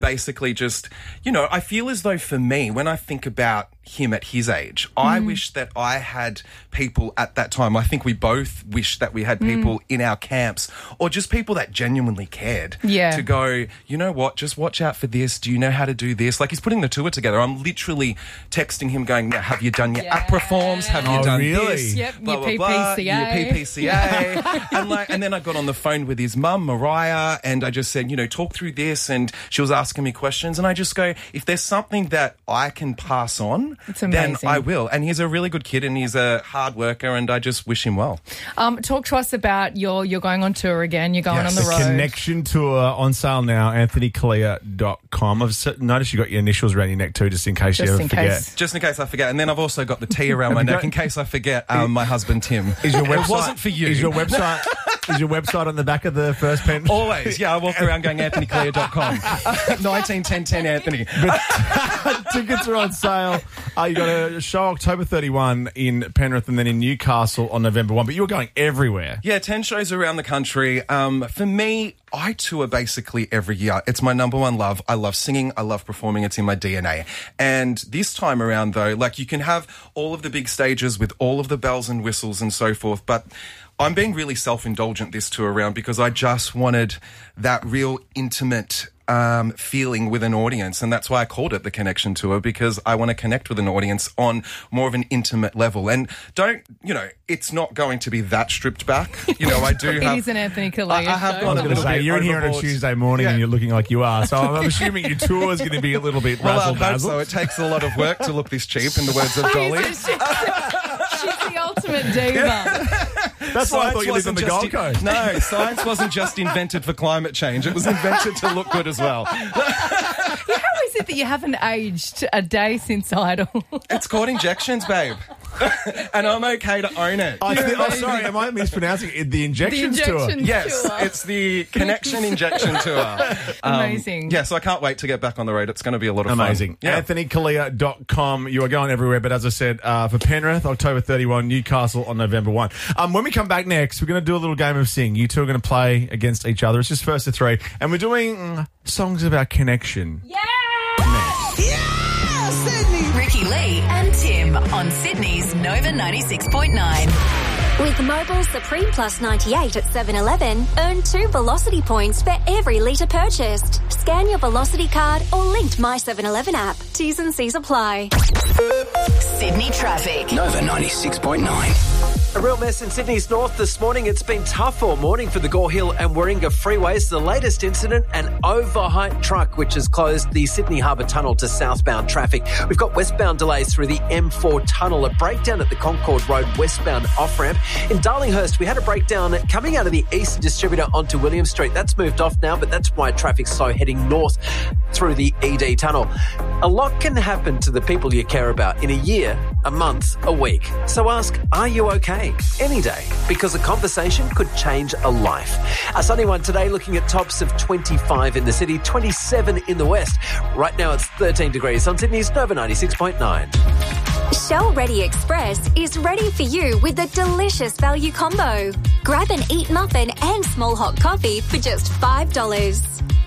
basically just, I feel as though for me, when I think about him at his age, I wish that I had people at that time. I think we both wish that we had people in our camps or just people that genuinely cared to go, you know what, just watch out for this. Do you know how to do this? Like, he's putting the tour together. I'm literally texting him going, now, have you done your APRA forms? Have you done this? Yep, blah, your blah, PPCA. Blah, your PPCA. and then I got on the phone with his mum, Mariah, and I just said, talk through this. And she was asking me questions. And I just go, if there's something that I can pass on, then I will. And he's a really good kid and he's a hard worker and I just wish him well. Talk to us about you're going on tour again. You're going on the road. Connection tour on sale now, anthonykalia.com. I've noticed you got your initials around your neck too, just in case you ever forget. Just in case I forget. And then I've also got the T around my neck in case I forget my husband, Tim. Is your website, it wasn't for you. Is your website on the back of the first pen? Always. Yeah, I walk around going anthonykalia.com. 191010 Anthony. But tickets are on sale. You got a show October 31 in Penrith and then in Newcastle on November 1. But you were going everywhere. Yeah, 10 shows around the country. For me, I tour basically every year. It's my number one love. I love singing. I love performing. It's in my DNA. And this time around, though, you can have all of the big stages with all of the bells and whistles and so forth, but I'm being really self-indulgent this tour around because I just wanted that real intimate feeling with an audience, and that's why I called it the Connection Tour, because I want to connect with an audience on more of an intimate level. And it's not going to be that stripped back. I do have... It is an Anthony Kalia I have show. I was going to say, you're in here on a Tuesday morning and you're looking like you are, so I'm assuming your tour is going to be a little bit razzle-dazzle. So it takes a lot of work to look this cheap, in the words of Dolly. She's the ultimate diva. That's why I thought you lived on the Gold Coast. No, science wasn't just invented for climate change. It was invented to look good as well. How is it that you haven't aged a day since Idol? It's called injections, babe. And I'm okay to own it. Sorry, am I mispronouncing it? The Injections Tour? Yes, it's the Connection Injection Tour. Amazing. So I can't wait to get back on the road. It's going to be a lot of fun. Amazing. Yeah. AnthonyKalia.com. You are going everywhere, but as I said, for Penrith, October 31, Newcastle on November 1. When we come back next, we're going to do a little game of Sing. You two are going to play against each other. It's just first to three. And we're doing songs about connection. Yeah! Yeah, Sydney! Ricky Lee and Tim on Sydney's Nova 96.9. With Mobile Supreme Plus 98 at 7-Eleven, earn 2 Velocity points for every litre purchased. Scan your Velocity card or linked My 7-Eleven app. T's and C's apply. Sydney traffic. Nova 96.9. A real mess in Sydney's north this morning. It's been tough all morning for the Gore Hill and Warringah freeways. The latest incident, an overhyped truck which has closed the Sydney Harbour Tunnel to southbound traffic. We've got westbound delays through the M4 tunnel, a breakdown at the Concord Road westbound off-ramp. In Darlinghurst, we had a breakdown coming out of the Eastern Distributor onto William Street. That's moved off now, but that's why traffic's slow heading north through the ED tunnel. A lot can happen to the people you care about in a year, a month, a week. So ask, are you okay? Any day, because a conversation could change a life. A sunny one today, looking at tops of 25 in the city, 27 in the west. Right now it's 13 degrees on Sydney's Nova 96.9. Shell Ready Express is ready for you with a delicious value combo. Grab an Eat muffin and small hot coffee for just $5.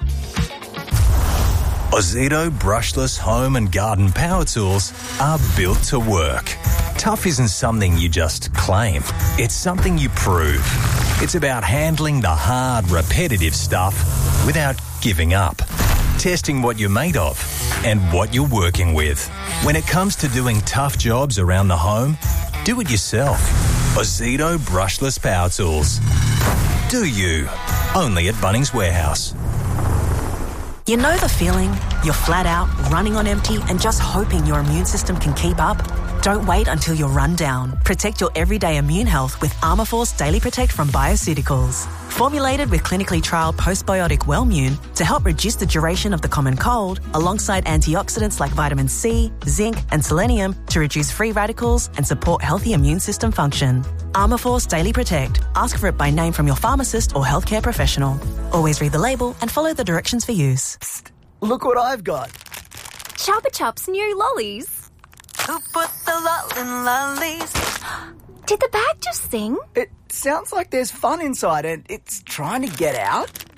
Ozito brushless home and garden power tools are built to work. Tough isn't something you just claim. It's something you prove. It's about handling the hard, repetitive stuff without giving up. Testing what you're made of and what you're working with. When it comes to doing tough jobs around the home, do it yourself. Ozito brushless power tools. Do you? Only at Bunnings Warehouse. You know the feeling? You're flat out, running on empty, and just hoping your immune system can keep up? Don't wait until you're run down. Protect your everyday immune health with Armourforce Daily Protect from Bioceuticals. Formulated with clinically trialled postbiotic Wellmune to help reduce the duration of the common cold, alongside antioxidants like vitamin C, zinc, and selenium to reduce free radicals and support healthy immune system function. Armourforce Daily Protect. Ask for it by name from your pharmacist or healthcare professional. Always read the label and follow the directions for use. Psst, look what I've got. Chupa Chup's new lollies. Who put the lol in lollies? Did the bag just sing? It sounds like there's fun inside and it's trying to get out.